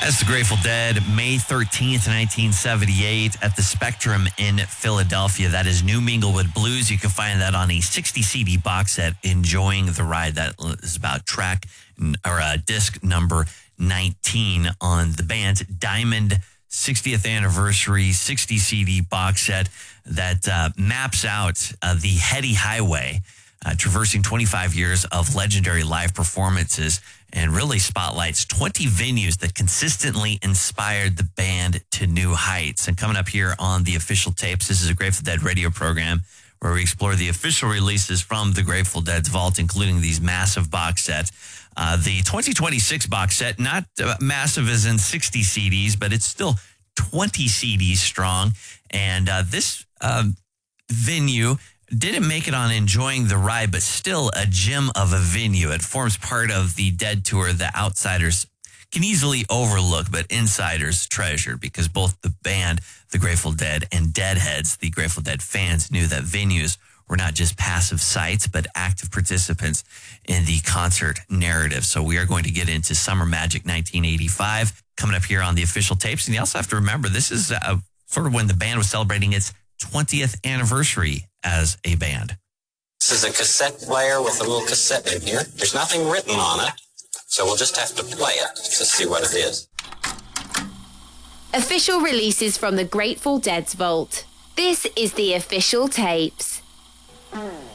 That's the Grateful Dead, May 13th, 1978 at the Spectrum in Philadelphia. That is New Minglewood Blues. You can find that on a 60 CD box set, Enjoying the Ride. That is about disc number 19 on the band's Diamond 60th Anniversary 60 CD box set that maps out the heady highway, traversing 25 years of legendary live performances, and really spotlights 20 venues that consistently inspired the band to new heights. And coming up here on the Official Tapes, this is a Grateful Dead radio program where we explore the official releases from the Grateful Dead's vault, including these massive box sets. The 2026 box set, not massive as in 60 CDs, but it's still 20 CDs strong. And this venue didn't make it on Enjoying the Ride, but still a gem of a venue. It forms part of the Dead tour that outsiders can easily overlook, but insiders treasure, because both the band, the Grateful Dead, and Deadheads, the Grateful Dead fans, knew that venues were not just passive sites, but active participants in the concert narrative. So we are going to get into Summer Magic 1985 coming up here on the Official Tapes. And you also have to remember, this is sort of when the band was celebrating its 20th anniversary as a band. This is a cassette player with a little cassette in here. There's nothing written on it, so we'll just have to play it to see what it is. Official releases from the Grateful Dead's vault. This is the Official Tapes.